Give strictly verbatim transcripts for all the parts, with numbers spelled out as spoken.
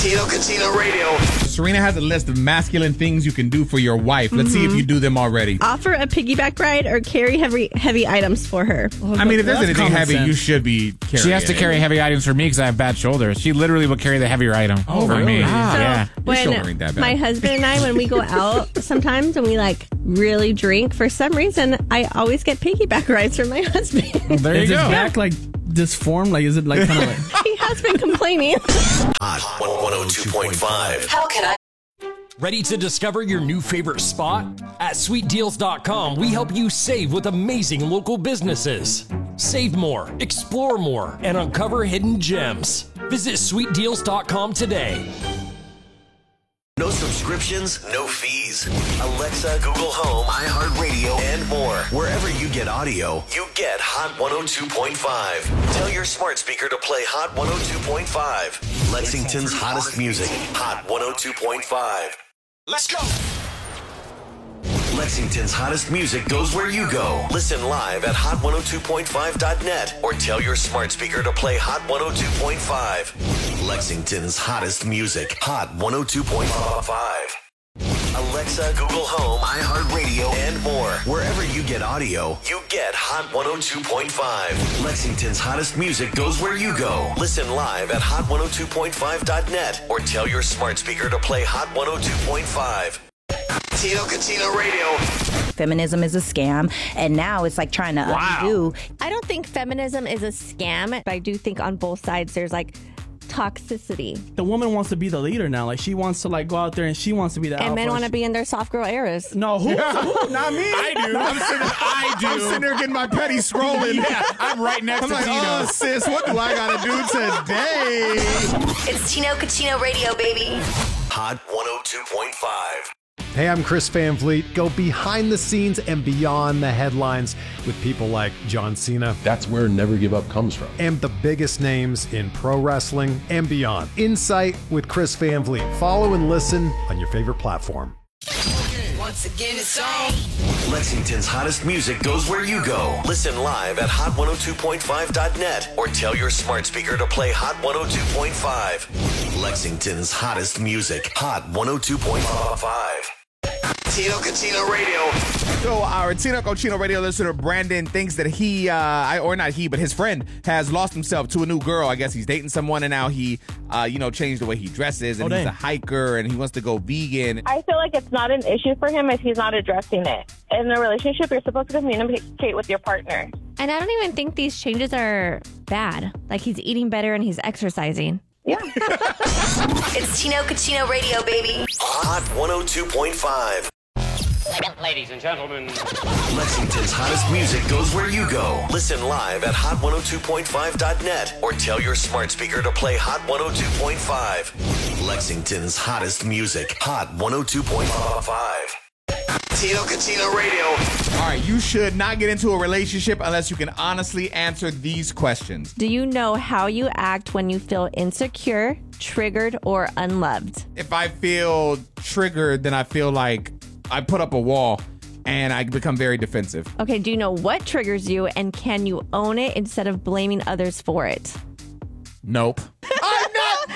Tino Cucino Radio. Serena has a list of masculine things you can do for your wife. Let's mm-hmm. see if you do them already. Offer a piggyback ride or carry heavy heavy items for her. Oh, I mean, if there's anything heavy, sense. you should be carrying She has to it. carry heavy items for me because I have bad shoulders. She literally will carry the heavier item oh, for really? me. Wow. So yeah. when my husband and I, when we go out sometimes and we like really drink, for some reason, I always get piggyback rides from my husband. Well, there is you his go. back like disformed? Like, is it like kind of like... He has been complaining. Hot one oh two point five. How can I? Ready to discover your new favorite spot? At sweet deals dot com, we help you save with amazing local businesses. Save more, explore more, and uncover hidden gems. Visit sweet deals dot com today. No subscriptions, no fees. Alexa, Google Home, iHeartRadio, and more. Wherever you get audio, you get Hot one oh two point five. Tell your smart speaker to play Hot one oh two point five. Lexington's hottest music, Hot one oh two point five. Let's go! Lexington's hottest music goes where you go. Listen live at hot one oh two point five dot net or tell your smart speaker to play Hot one oh two point five. Lexington's hottest music, Hot one oh two point five. Alexa, Google Home, iHeartRadio, and more. Wherever you get audio, you get Hot one oh two point five. Lexington's hottest music goes where you go. Listen live at hot one oh two point five dot net or tell your smart speaker to play Hot one oh two point five. Tino Cucino Radio. Feminism is a scam, and now it's like trying to wow. undo. I don't think feminism is a scam, but I do think on both sides there's like toxicity. The woman wants to be the leader now. Like, she wants to like go out there and she wants to be the And alpha. men want to be in their soft girl eras. No, who? who? Not me. I do. I'm sitting, I do. I'm sitting there getting my petty scrolling. Yeah, I'm right next I'm to like, Tino. oh, sis, what do I got to do today? It's Tino Cucino Radio, baby. Hot one oh two point five. Hey, I'm Chris Van Vliet. Go behind the scenes and beyond the headlines with people like John Cena. That's where Never Give Up comes from. And the biggest names in pro wrestling and beyond. Insight with Chris Van Vliet. Follow and listen on your favorite platform. Once again, it's on. Lexington's hottest music goes where you go. Listen live at hot one oh two point five dot net or tell your smart speaker to play Hot one oh two point five. Lexington's hottest music, Hot one oh two point five. Tino Cucino Radio. So our Tino Cucino Radio listener Brandon thinks that he, uh, I, or not he, but his friend has lost himself to a new girl. I guess he's dating someone, and now he, uh, you know, changed the way he dresses, and oh, he's dang. a hiker, and he wants to go vegan. I feel like it's not an issue for him if he's not addressing it. In a relationship, you're supposed to communicate with your partner. And I don't even think these changes are bad. Like, he's eating better and he's exercising. Yeah. It's Tino Cucino Radio, baby. Hot one oh two point five. Ladies and gentlemen, Lexington's hottest music goes where you go. Listen live at hot one oh two point five dot net or tell your smart speaker to play Hot one oh two point five. Lexington's hottest music, Hot one oh two point five. Tino Cucino Radio. All right, you should not get into a relationship unless you can honestly answer these questions. Do you know how you act when you feel insecure, triggered, or unloved? If I feel triggered, then I feel like I put up a wall and I become very defensive. Okay, do you know what triggers you, and can you own it instead of blaming others for it? Nope. I'm not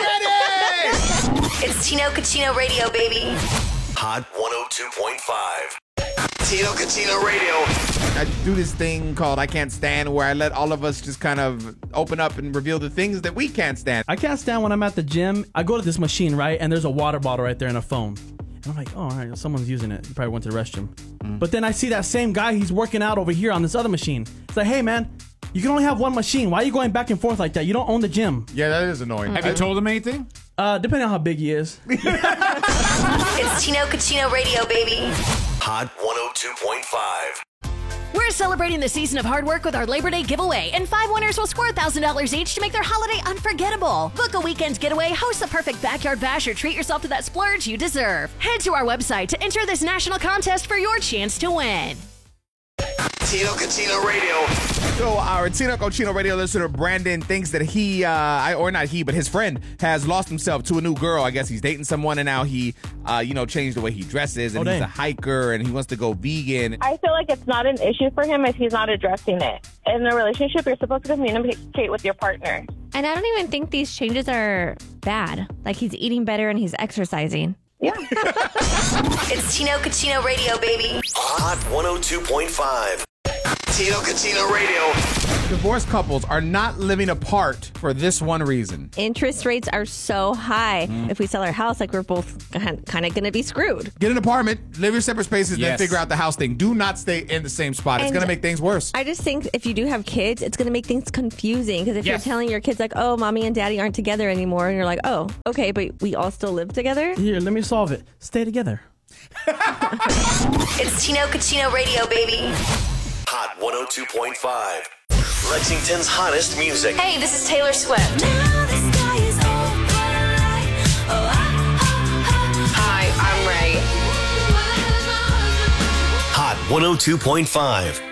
ready! It's Tino Cucino Radio, baby. Hot one oh two point five. Tino Cucino Radio. I do this thing called I Can't Stand, where I let all of us just kind of open up and reveal the things that we can't stand. I can't stand when I'm at the gym. I go to this machine, right? And there's a water bottle right there and a phone. And I'm like, oh, all right, someone's using it. He probably went to the restroom. Mm. But then I see that same guy, he's working out over here on this other machine. It's like, hey, man, you can only have one machine. Why are you going back and forth like that? You don't own the gym. Yeah, that is annoying. Have you told him anything? Uh, depending on how big he is. It's Tino Cucino Radio, baby. Hot one oh two point five. We're celebrating the season of hard work with our Labor Day giveaway, and five winners will score one thousand dollars each to make their holiday unforgettable. Book a weekend getaway, host the perfect backyard bash, or treat yourself to that splurge you deserve. Head to our website to enter this national contest for your chance to win. Tino Cucino Radio. So our Tino Cucino Radio listener Brandon thinks that he, uh, I, or not he, but his friend has lost himself to a new girl. I guess he's dating someone, and now he, uh, you know, changed the way he dresses, and oh, he's dang. a hiker, and he wants to go vegan. I feel like it's not an issue for him if he's not addressing it. In a relationship, you're supposed to communicate with your partner. And I don't even think these changes are bad. Like he's eating better and he's exercising. Yeah. It's Tino Cucino Radio, baby. Hot one oh two point five. Tino Cucino Radio. Divorced couples are not living apart for this one reason. Interest rates are so high. Mm. If we sell our house, like we're both kind of going to be screwed. Get an apartment, live your separate spaces, Yes. then figure out the house thing. Do not stay in the same spot. It's And going to make things worse. I just think if you do have kids, it's going to make things confusing. Because if Yes. you're telling your kids, like, oh, mommy and daddy aren't together anymore, and you're like, oh, okay, but we all still live together. Here, let me solve it. Stay together. It's Tino Cucino Radio, baby. Hot one oh two point five. Lexington's hottest music. Hey, this is Taylor Swift. Hi, I'm Ray. Hot one oh two point five.